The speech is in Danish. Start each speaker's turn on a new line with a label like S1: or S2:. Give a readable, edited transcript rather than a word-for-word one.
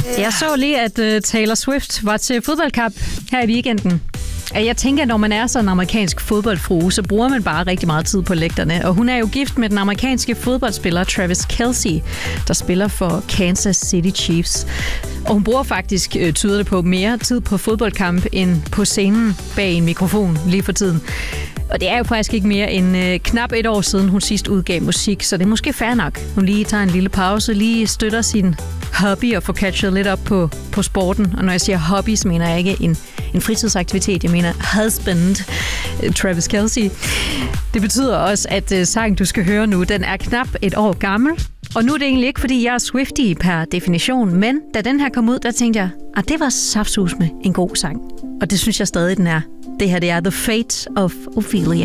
S1: Jeg så lige, at Taylor Swift var til fodboldkamp her i weekenden. Jeg tænker, at når man er sådan en amerikansk fodboldfrue, så bruger man bare rigtig meget tid på lægterne. Og hun er jo gift med den amerikanske fodboldspiller Travis Kelce, der spiller for Kansas City Chiefs. Og hun bruger faktisk, tyder det på, mere tid på fodboldkamp end på scenen bag en mikrofon lige for tiden. Og det er jo faktisk ikke mere end knap et år siden, hun sidst udgav musik, så det er måske fair nok. Hun lige tager en lille pause, lige støtter sin hobby og får catchet lidt op på sporten. Og når jeg siger hobby, så mener jeg ikke en fritidsaktivitet. Jeg mener husband, Travis Kelce. Det betyder også, at sangen, du skal høre nu, den er knap et år gammel. Og nu er det egentlig ikke, fordi jeg er Swiftie per definition, men da den her kom ud, der tænkte jeg, at det var saftsusme en god sang. Og det synes jeg stadig, den er. Det her, det er The Fate of Ophelia.